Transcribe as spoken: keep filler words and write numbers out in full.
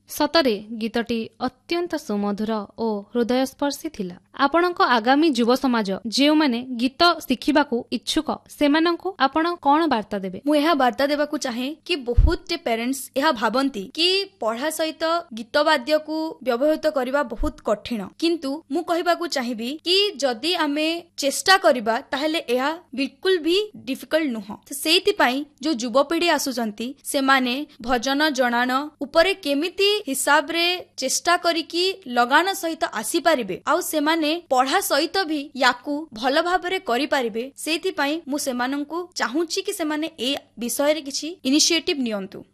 ସତରେ ଗୀତଟି ଅତ୍ୟନ୍ତ ସୁମଧୁର ଓ ହୃଦୟସ୍ପର୍ଶୀ ଥିଲା। ଆପଣଙ୍କ ଆଗାମୀ ଯୁବ ସମାଜ ଯେଉଁମାନେ ଗୀତ ଶିଖିବାକୁ ଇଚ୍ଛୁକ ସେମାନଙ୍କୁ ଆପଣ କଣ ବାର୍ତ୍ତା ଦେବେ? ମୁଁ ଏହା ବାର୍ତ୍ତା ଦେବାକୁ ଚାହେଁ କି ବହୁତ ପ୍ୟାରେଣ୍ଟସ୍ ଏହା ଭାବନ୍ତି କି ପଢା ସହିତ ଗୀତ ବାଦ୍ୟକୁ ବ୍ୟବହୃତ କରିବା ବହୁତ କଠିନ, କିନ୍ତୁ ମୁଁ କହିବାକୁ ଚାହିଁବି କି ଯଦି ଆମେ ଚେଷ୍ଟା କରିବା ତାହେଲେ ଏହା ବିଲକୁଲ ବି ଡିଫିକଲ୍ଟ ନୁହଁ। ସେଇଥିପାଇଁ ଯୋଉ ଯୁବପିଢି ଆସୁଛନ୍ତି ସେମାନେ ଭଜନ ଜଣାଣ ଉପରେ କେମିତି ହିସାବରେ ଚେଷ୍ଟା କରିକି ଲଗାଣ ସହିତ ଆସିପାରିବେ ଆଉ ସେମାନେ ପଢା ସହିତ ବି ୟାକୁ ଭଲ ଭାବରେ କରିପାରିବେ, ସେଇଥିପାଇଁ ମୁଁ ସେମାନଙ୍କୁ ଚାହୁଁଛି କି ସେମାନେ ଏ ବିଷୟରେ କିଛି ଇନିସିଏଟିଭ ନିଅନ୍ତୁ।